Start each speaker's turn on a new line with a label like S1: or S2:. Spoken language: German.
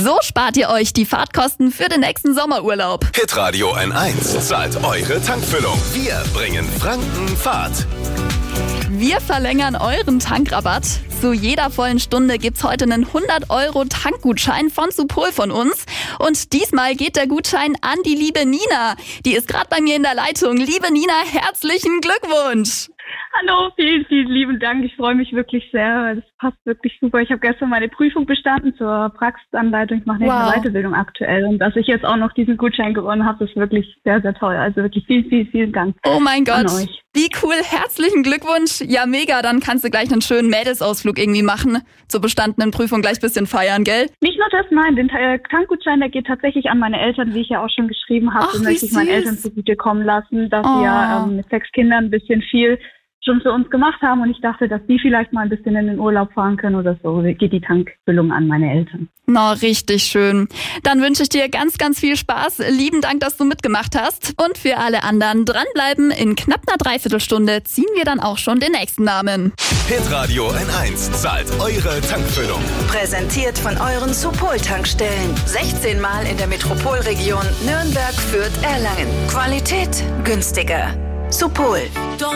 S1: So spart ihr euch die Fahrtkosten für den nächsten Sommerurlaub.
S2: Hitradio N1 zahlt eure Tankfüllung. Wir bringen Franken Fahrt.
S1: Wir verlängern euren Tankrabatt. Zu jeder vollen Stunde gibt's heute einen 100€ Tankgutschein von Supol von uns. Und diesmal geht der Gutschein an die liebe Nina. Die ist gerade bei mir in der Leitung. Liebe Nina, herzlichen Glückwunsch.
S3: Hallo, vielen, vielen lieben Dank. Ich freue mich wirklich sehr. Das passt wirklich super. Ich habe gestern meine Prüfung bestanden zur Praxisanleitung. Ich mache eine Weiterbildung aktuell. Und dass ich jetzt auch noch diesen Gutschein gewonnen habe, ist wirklich sehr, sehr toll. Also wirklich vielen, vielen, vielen Dank.
S1: Oh mein Gott,
S3: an euch.
S1: Wie cool. Herzlichen Glückwunsch. Ja, mega. Dann kannst du gleich einen schönen Mädelsausflug irgendwie machen. Zur bestandenen Prüfung gleich ein bisschen feiern, gell?
S3: Nicht nur das, nein. Den Tankgutschein, der geht tatsächlich an meine Eltern, wie ich ja auch schon geschrieben habe. Den möchte ich meinen Eltern zugutekommen lassen, dass sie ja mit 6 Kindern ein bisschen viel schon für uns gemacht haben und ich dachte, dass die vielleicht mal ein bisschen in den Urlaub fahren können oder so. Geht die Tankfüllung an meine Eltern.
S1: Na, richtig schön. Dann wünsche ich dir ganz, ganz viel Spaß. Lieben Dank, dass du mitgemacht hast. Und für alle anderen dranbleiben. In knapp einer Dreiviertelstunde ziehen wir dann auch schon den nächsten Namen.
S2: Hitradio N1 zahlt eure Tankfüllung.
S4: Präsentiert von euren Supol-Tankstellen. 16 Mal in der Metropolregion Nürnberg, Fürth, Erlangen. Qualität günstiger. Supol.